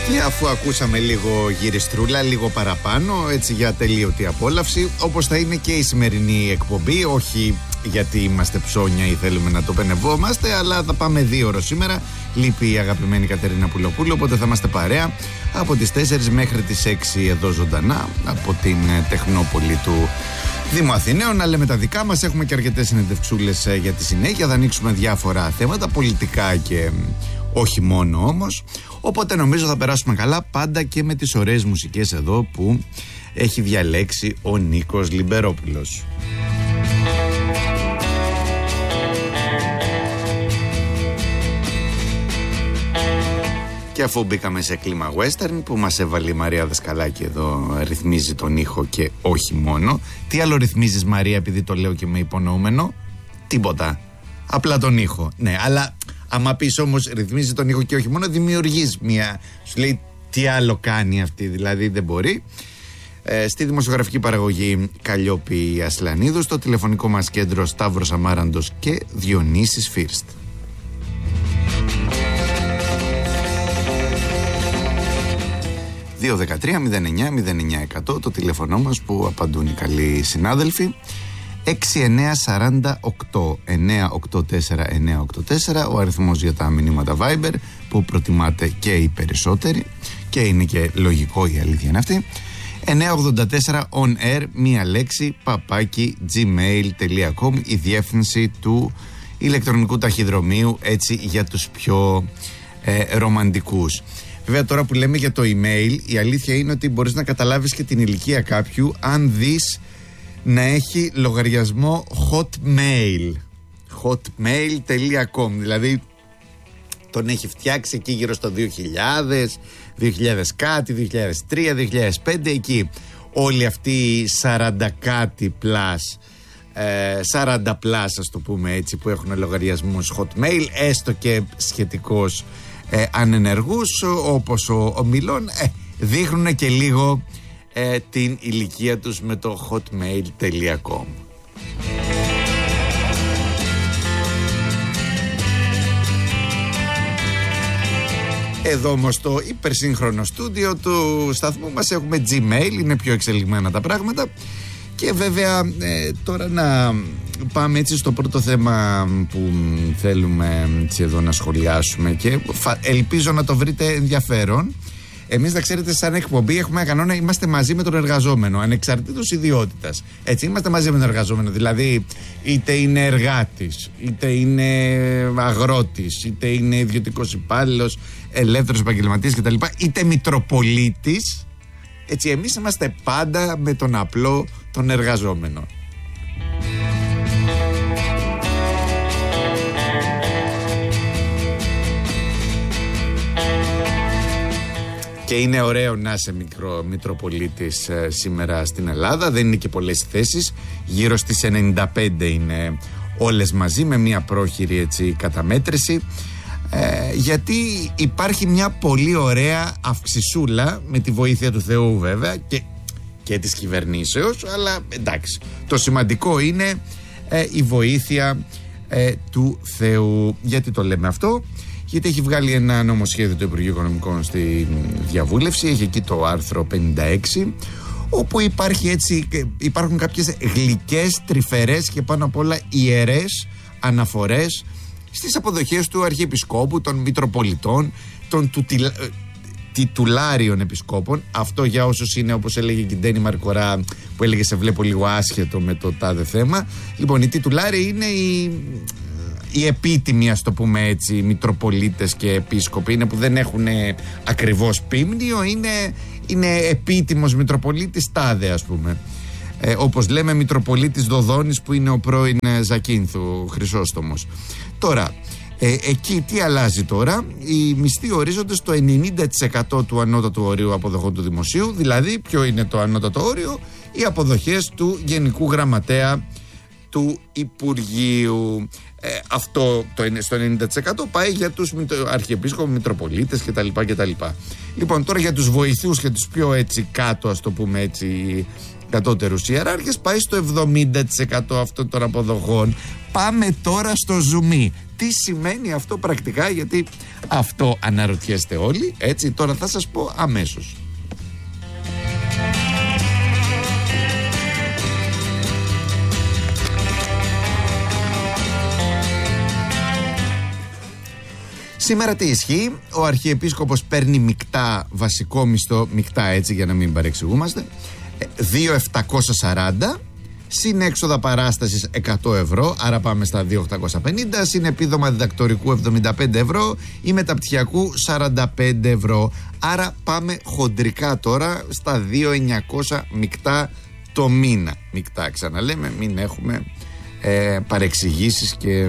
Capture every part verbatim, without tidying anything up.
Και αφού ακούσαμε λίγο γυριστρούλα, λίγο παραπάνω, έτσι για τελείωτη απόλαυση, όπως θα είναι και η σημερινή εκπομπή, όχι γιατί είμαστε ψώνια ή θέλουμε να το πενευόμαστε, αλλά θα πάμε δύο ώρες σήμερα. Λείπει η αγαπημένη Κατερίνα Πουλοπούλου, οπότε θα είμαστε παρέα από τις τέσσερις μέχρι τις έξι εδώ ζωντανά από την Τεχνόπολη του Δήμου Αθηναίων. Να λέμε τα δικά μας, έχουμε και αρκετές συνεντευξούλες για τη συνέχεια, θα ανοίξουμε διάφορα θέματα πολιτικά και όχι μόνο όμως. Οπότε νομίζω θα περάσουμε καλά, πάντα και με τις ωραίες μουσικές εδώ που έχει διαλέξει ο Νίκος Λιμπερόπουλος. Και αφού μπήκαμε σε κλίμα western που μας έβαλε η Μαρία Δασκαλάκη εδώ, ρυθμίζει τον ήχο και όχι μόνο. Τι άλλο ρυθμίζεις, Μαρία, επειδή το λέω και με υπονοούμενο? Τίποτα, απλά τον ήχο. Ναι, αλλά άμα πεις όμως ρυθμίζει τον ήχο και όχι μόνο, δημιουργείς μια, σου λέει τι άλλο κάνει αυτή, δηλαδή δεν μπορεί. Ε, στη δημοσιογραφική παραγωγή Καλλιόπη Ασλανίδου, στο τηλεφωνικό μας κέντρο Σταύρος Αμάραντος και Διονύσης Φίρστ. δύο ένα τρία μηδέν εννιά μηδέν εννιά εκατό το τηλέφωνο μας που απαντούν οι καλοί συνάδελφοι. έξι εννιά τέσσερα οκτώ εννιά οκτώ τέσσερα εννιά οκτώ τέσσερα ο αριθμός για τα μηνύματα Viber που προτιμάτε και οι περισσότεροι, και είναι και λογικό, η αλήθεια είναι αυτή. εννιά ογδόντα τέσσερα on air, μία λέξη, παπάκι gmail τελεία com, η διεύθυνση του ηλεκτρονικού ταχυδρομείου, έτσι για τους πιο ε, ρομαντικούς. Βέβαια, τώρα που λέμε για το email, η αλήθεια είναι ότι μπορείς να καταλάβεις και την ηλικία κάποιου αν δεις να έχει λογαριασμό hotmail hotmail τελεία com, δηλαδή τον έχει φτιάξει εκεί γύρω στο δύο χιλιάδες, δύο χιλιάδες κάτι, δύο χιλιάδες τρία, δύο χιλιάδες πέντε, εκεί όλοι αυτοί οι σαράντα κάτι plus, ε, σαράντα plus ας το πούμε έτσι, που έχουν λογαριασμούς hotmail, έστω και σχετικώς ε, ανενεργούς όπως ο, ο Μιλών, ε, δείχνουν και λίγο ε, την ηλικία τους με το hotmail τελεία com. Εδώ όμως στο υπερσύγχρονο στούντιο του σταθμού μας έχουμε Gmail, είναι πιο εξελιγμένα τα πράγματα. Και βέβαια ε, τώρα να πάμε έτσι στο πρώτο θέμα που θέλουμε έτσι εδώ να σχολιάσουμε και ελπίζω να το βρείτε ενδιαφέρον. Εμείς, να ξέρετε, σαν εκπομπή έχουμε ένα κανόνα, είμαστε μαζί με τον εργαζόμενο, ανεξαρτήτως ιδιότητας. Έτσι, είμαστε μαζί με τον εργαζόμενο. Δηλαδή, είτε είναι εργάτης, είτε είναι αγρότης, είτε είναι ιδιωτικός υπάλληλος, ελεύθερος επαγγελματίας κτλ., είτε μητροπολίτης. Έτσι, εμείς είμαστε πάντα με τον απλό τον εργαζόμενο. Και είναι ωραίο να είσαι μικρό μητροπολίτης ε, σήμερα στην Ελλάδα. Δεν είναι και πολλές θέσεις. Γύρω στις ενενήντα πέντε είναι όλες μαζί, με μια πρόχειρη έτσι καταμέτρηση. Ε, γιατί υπάρχει μια πολύ ωραία αυξησούλα, με τη βοήθεια του Θεού βέβαια και, και της κυβερνήσεως, αλλά εντάξει, το σημαντικό είναι ε, η βοήθεια ε, του Θεού. Γιατί το λέμε αυτό? Γιατί έχει βγάλει ένα νομοσχέδιο το Υπουργείο Οικονομικών στη διαβούλευση, έχει εκεί το άρθρο πενήντα έξι, όπου υπάρχει έτσι, υπάρχουν κάποιες γλυκές, τρυφερές και πάνω απ' όλα ιερές αναφορές στις αποδοχές του Αρχιεπισκόπου, των Μητροπολιτών, των τουτιλα... τιτουλάριων επισκόπων. Αυτό για όσους είναι, όπως έλεγε και η Ντένι Μαρκορά, που έλεγε σε βλέπω λίγο άσχετο με το τάδε θέμα. Λοιπόν, οι τιτουλάριοι είναι οι... οι επίτιμοι, ας το πούμε έτσι, μητροπολίτες και επίσκοποι, είναι που δεν έχουν ακριβώς πίμνιο, είναι, είναι επίτιμος μητροπολίτης τάδε, ας πούμε. Ε, όπως λέμε μητροπολίτης Δοδόνης, που είναι ο πρώην Ζακίνθου Χρυσόστομος. Τώρα, ε, εκεί τι αλλάζει τώρα? Οι μισθοί ορίζονται στο ενενήντα τοις εκατό του ανώτατου ορίου αποδοχών του δημοσίου. Δηλαδή, ποιο είναι το ανώτατο όριο? Οι αποδοχές του Γενικού Γραμματέα του Υπουργείου. Ε, αυτό το, στο ενενήντα τοις εκατό πάει για τους αρχιεπίσκοπους, μητροπολίτες κτλ, κτλ. Λοιπόν, τώρα για τους βοηθούς και τους πιο έτσι κάτω, ας το πούμε έτσι, κατώτερους ιεράρχες, πάει στο εβδομήντα τοις εκατό αυτών των αποδοχών. Πάμε τώρα στο ζουμί. Τι σημαίνει αυτό πρακτικά, γιατί αυτό αναρωτιέστε όλοι, έτσι, τώρα θα σας πω αμέσως. Σήμερα τι ισχύει? Ο Αρχιεπίσκοπος παίρνει μεικτά βασικό μισθό, μεικτά έτσι για να μην παρεξηγούμαστε, δύο χιλιάδες επτακόσια σαράντα, συν έξοδα παράστασης εκατό ευρώ, άρα πάμε στα δύο χιλιάδες οκτακόσια πενήντα, συν επίδομα διδακτορικού εβδομήντα πέντε ευρώ ή μεταπτυχιακού σαράντα πέντε ευρώ. Άρα πάμε χοντρικά τώρα στα δύο χιλιάδες εννιακόσια μεικτά το μήνα. Μεικτά, ξαναλέμε, μην έχουμε ε, παρεξηγήσεις και ε,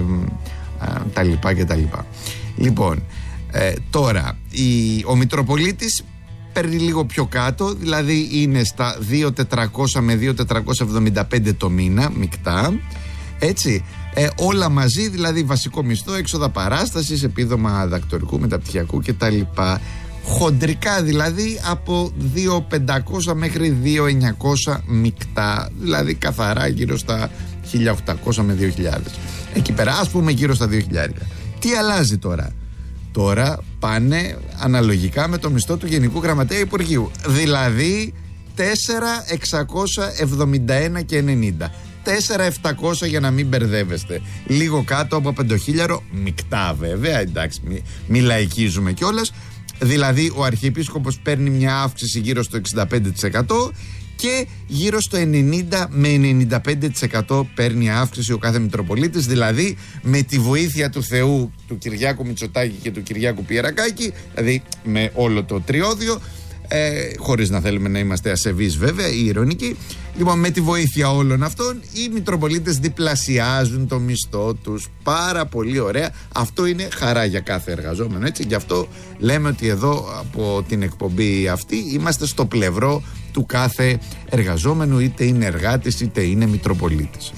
τα λοιπά και τα λοιπά. Λοιπόν, ε, τώρα η, ο Μητροπολίτης παίρνει λίγο πιο κάτω, δηλαδή είναι στα δύο χιλιάδες τετρακόσια με δύο χιλιάδες τετρακόσια εβδομήντα πέντε το μήνα, μεικτά, έτσι, ε, όλα μαζί, δηλαδή βασικό μισθό, έξοδα παράστασης, επίδομα δακτορικού, μεταπτυχιακού κτλ. Χοντρικά δηλαδή από δύο χιλιάδες πεντακόσια μέχρι δύο χιλιάδες εννιακόσια μεικτά, δηλαδή καθαρά γύρω στα χίλια οκτακόσια με δύο χιλιάδες. Εκεί πέρα, ας πούμε γύρω στα δύο χιλιάδες. Τι αλλάζει τώρα? Τώρα πάνε αναλογικά με το μισθό του Γενικού Γραμματέα Υπουργείου. Δηλαδή τέσσερα χιλιάδες εξακόσια εβδομήντα ένα και ενενήντα. τέσσερα χιλιάδες επτακόσια για να μην μπερδεύεστε. Λίγο κάτω από πεντοχίλιαρο, μεικτά βέβαια, εντάξει, μην μη λαϊκίζουμε κιόλας. Δηλαδή ο Αρχιεπίσκοπος παίρνει μια αύξηση γύρω στο εξήντα πέντε τοις εκατό και γύρω στο ενενήντα με ενενήντα πέντε τοις εκατό παίρνει αύξηση ο κάθε Μητροπολίτης, δηλαδή με τη βοήθεια του Θεού, του Κυριάκου Μητσοτάκη και του Κυριάκου Πιερακάκη, δηλαδή με όλο το τριώδιο, ε, χωρίς να θέλουμε να είμαστε ασεβείς βέβαια ή ειρωνικοί. Λοιπόν, με τη βοήθεια όλων αυτών οι Μητροπολίτες διπλασιάζουν το μισθό τους. Πάρα πολύ ωραία. Αυτό είναι χαρά για κάθε εργαζόμενο, έτσι. Γι' αυτό λέμε ότι εδώ από την εκπομπή αυτή είμαστε στο πλευρό του κάθε εργαζόμενου, είτε είναι εργάτης είτε είναι Μητροπολίτης.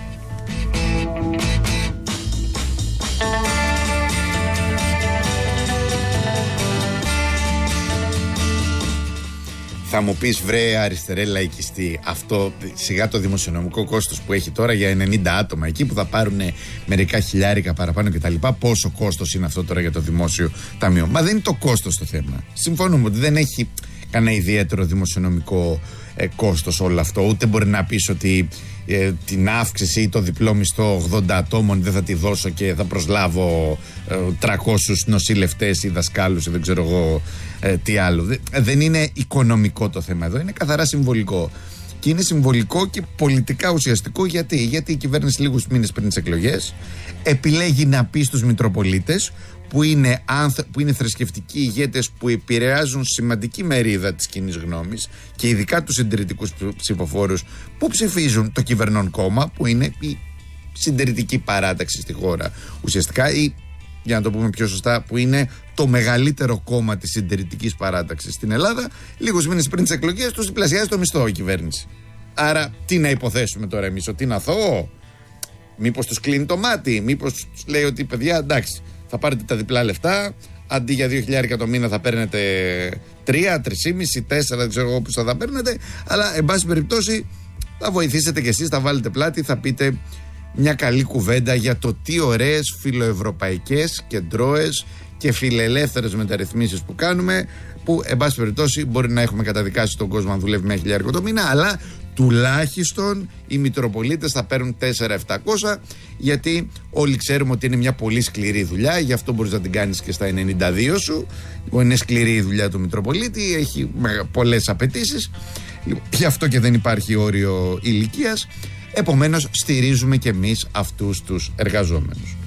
Θα μου πεις, βρε αριστερέ λαϊκιστή, αυτό σιγά το δημοσιονομικό κόστος που έχει τώρα για ενενήντα άτομα, εκεί που θα πάρουν μερικά χιλιάρικα παραπάνω κτλ. Πόσο κόστος είναι αυτό τώρα για το δημόσιο ταμείο? Μα δεν είναι το κόστος το θέμα. Συμφωνούμε ότι δεν έχει κανένα ιδιαίτερο δημοσιονομικό ε, κόστος όλο αυτό. Ούτε μπορεί να πεις ότι ε, την αύξηση ή το διπλό μισθό ογδόντα ατόμων δεν θα τη δώσω και θα προσλάβω ε, τριακόσιους νοσηλευτές ή δασκάλους ή δεν ξέρω εγώ ε, τι άλλο. Δε, δεν είναι οικονομικό το θέμα εδώ, είναι καθαρά συμβολικό. Και είναι συμβολικό και πολιτικά ουσιαστικό. Γιατί, Γιατί η κυβέρνηση λίγους μήνες πριν τις εκλογές επιλέγει να πει στους Μητροπολίτες, που είναι, ανθ, που είναι θρησκευτικοί ηγέτες που επηρεάζουν σημαντική μερίδα της κοινής γνώμης και ειδικά τους συντηρητικούς ψηφοφόρους που ψηφίζουν το κυβερνών κόμμα, που είναι η συντηρητική παράταξη στη χώρα ουσιαστικά, ή για να το πούμε πιο σωστά, που είναι το μεγαλύτερο κόμμα της συντηρητικής παράταξης στην Ελλάδα. Λίγους μήνες πριν τις εκλογές τους διπλασιάζει το μισθό η κυβέρνηση. Άρα τι να υποθέσουμε τώρα εμείς, ότι είναι αθώο? Μήπως τους κλείνει το μάτι? Μήπως τους λέει ότι παιδιά, εντάξει, θα πάρετε τα διπλά λεφτά, αντί για δύο χιλιάδες το μήνα θα παίρνετε τρία, τρεις, τέσσερα, δεν ξέρω εγώ πώς θα τα παίρνετε, αλλά εν πάση περιπτώσει θα βοηθήσετε κι εσείς, θα βάλετε πλάτη, θα πείτε μια καλή κουβέντα για το τι ωραίες φιλοευρωπαϊκές, κεντρώες και φιλελεύθερες μεταρρυθμίσεις που κάνουμε, που εν πάση περιπτώσει μπορεί να έχουμε καταδικάσει τον κόσμο αν δουλεύει με χιλιάδες το μήνα, αλλά τουλάχιστον οι Μητροπολίτες θα παίρνουν τέσσερα χιλιάδες επτακόσια, γιατί όλοι ξέρουμε ότι είναι μια πολύ σκληρή δουλειά, γι' αυτό μπορείς να την κάνεις και στα ενενήντα δύο σου. Είναι σκληρή η δουλειά του Μητροπολίτη, έχει πολλές απαιτήσεις, γι' αυτό και δεν υπάρχει όριο ηλικίας. Επομένως στηρίζουμε και εμείς αυτούς τους εργαζόμενους.